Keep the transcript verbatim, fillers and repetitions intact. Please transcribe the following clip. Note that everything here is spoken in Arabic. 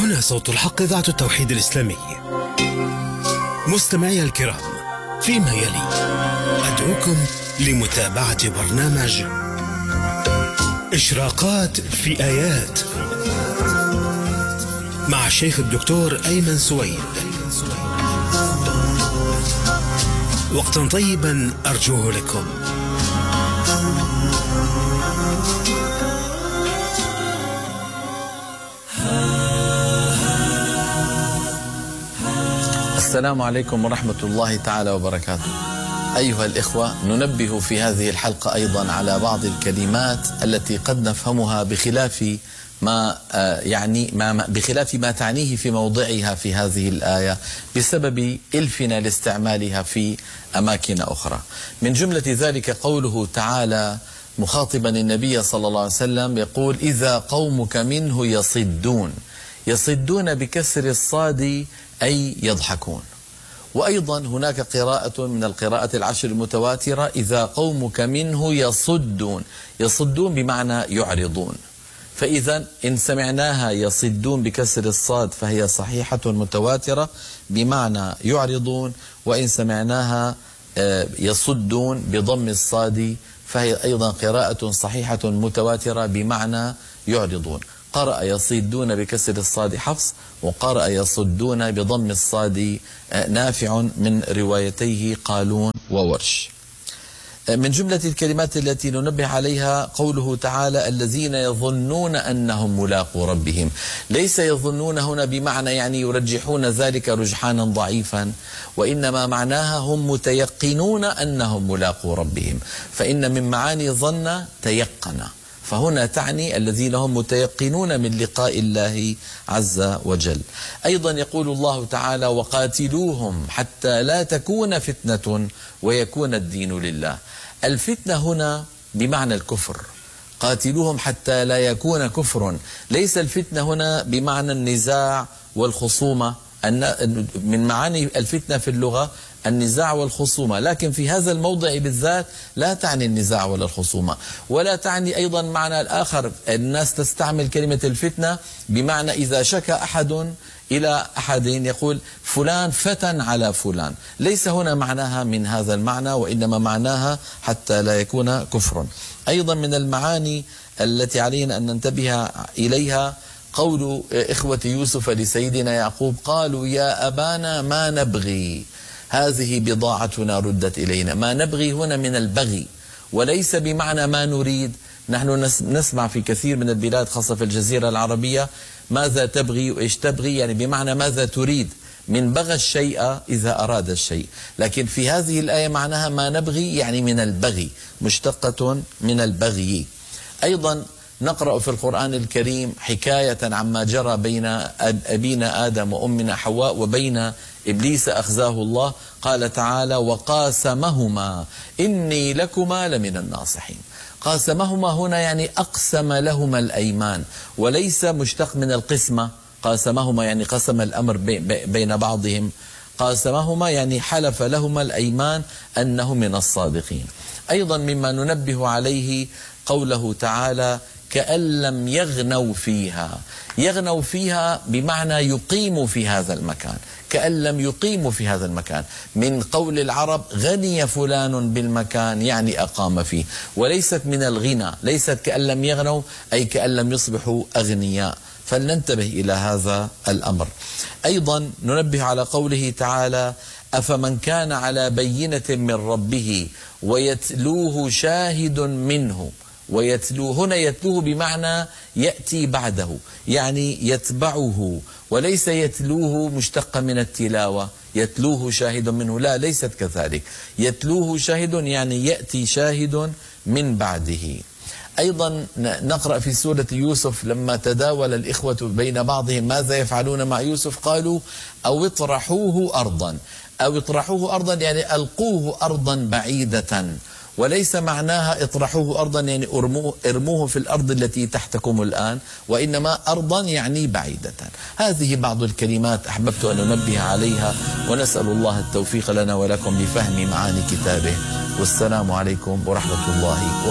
هنا صوت الحق، إذاعة التوحيد الإسلامي. مستمعي الكرام، فيما يلي أدعوكم لمتابعة برنامج إشراقات في آيات مع الشيخ الدكتور أيمن سويد. وقتا طيبا أرجوه لكم. السلام عليكم ورحمة الله تعالى وبركاته. أيها الإخوة، ننبه في هذه الحلقة أيضا على بعض الكلمات التي قد نفهمها بخلاف ما يعني ما بخلاف ما تعنيه في موضعها في هذه الآية بسبب إلفنا لاستعمالها في أماكن أخرى. من جملة ذلك قوله تعالى مخاطبا النبي صلى الله عليه وسلم يقول: إذا قومك منه يصدون. يصدون بكسر الصاد أي يضحكون. وأيضا هناك قراءة من القراءة العشر المتواترة: إذا قومك منه يصدون. يصدون بمعنى يعرضون. فإذا إن سمعناها يصدون بكسر الصاد فهي صحيحة متواترة بمعنى يعرضون، وإن سمعناها يصدون بضم الصاد فهي أيضا قراءة صحيحة متواترة بمعنى يعرضون. قرأ يصدون بكسر الصاد حفص، وقرأ يصدون بضم الصاد نافع من روايتيه قالون وورش. من جملة الكلمات التي ننبه عليها قوله تعالى: الذين يظنون أنهم ملاقو ربهم. ليس يظنون هنا بمعنى يعني يرجحون ذلك رجحانا ضعيفا، وإنما معناها هم متيقنون أنهم ملاقو ربهم، فإن من معاني ظن تيقن، فهنا تعني الذين هم متيقنون من لقاء الله عز وجل. أيضا يقول الله تعالى: وقاتلوهم حتى لا تكون فتنة ويكون الدين لله. الفتنة هنا بمعنى الكفر، قاتلوهم حتى لا يكون كفر. ليس الفتنة هنا بمعنى النزاع والخصومة، من معاني الفتنة في اللغة النزاع والخصومة، لكن في هذا الموضع بالذات لا تعني النزاع ولا الخصومة، ولا تعني أيضا معنى الآخر. الناس تستعمل كلمة الفتنة بمعنى إذا شكى أحد إلى أحد يقول فلان فتن على فلان. ليس هنا معناها من هذا المعنى، وإنما معناها حتى لا يكون كفر. أيضا من المعاني التي علينا أن ننتبه إليها قول إخوة يوسف لسيدنا يعقوب: قالوا يا أبانا ما نبغي، هذه بضاعتنا ردت إلينا. ما نبغي هنا من البغي، وليس بمعنى ما نريد. نحن نسمع في كثير من البلاد خاصة في الجزيرة العربية: ماذا تبغي وإيش تبغي، يعني بمعنى ماذا تريد، من بغى الشيء إذا أراد الشيء. لكن في هذه الآية معناها ما نبغي يعني من البغي، مشتقة من البغي. أيضا نقرأ في القرآن الكريم حكاية عما جرى بين أبينا آدم وأمنا حواء وبين إبليس أخزاه الله. قال تعالى: وقاسمهما إني لكما لمن الناصحين. قاسمهما هنا يعني أقسم لهما الأيمان، وليس مشتق من القسمة. قاسمهما يعني قسم الأمر بين بعضهم، قاسمهما يعني حلف لهما الأيمان أنه من الصادقين. أيضا مما ننبه عليه قوله تعالى: كأن لم يغنوا فيها. يغنوا فيها بمعنى يقيموا في هذا المكان، كأن لم يقيموا في هذا المكان. من قول العرب: غني فلان بالمكان، يعني أقام فيه، وليست من الغنى. ليست كأن لم يغنوا أي كأن لم يصبحوا أغنياء، فلننتبه إلى هذا الأمر. أيضا ننبه على قوله تعالى: أفمن كان على بينة من ربه ويتلوه شاهد منه. ويتلوه هنا يتلوه بمعنى يأتي بعده، يعني يتبعه، وليس يتلوه مشتق من التلاوة يتلوه شاهد منه، لا، ليست كذلك. يتلوه شاهد يعني يأتي شاهد من بعده. أيضا نقرأ في سورة يوسف لما تداول الإخوة بين بعضهم ماذا يفعلون مع يوسف، قالوا: أو اطرحوه أرضا. أو اطرحوه أرضا يعني ألقوه أرضا بعيدة، وليس معناها اطرحوه أرضا يعني ارموه, ارموه في الأرض التي تحتكم الآن، وإنما أرضا يعني بعيدة. هذه بعض الكلمات أحببت أن أنبه عليها، ونسأل الله التوفيق لنا ولكم بفهم معاني كتابه. والسلام عليكم ورحمة الله وبركاته.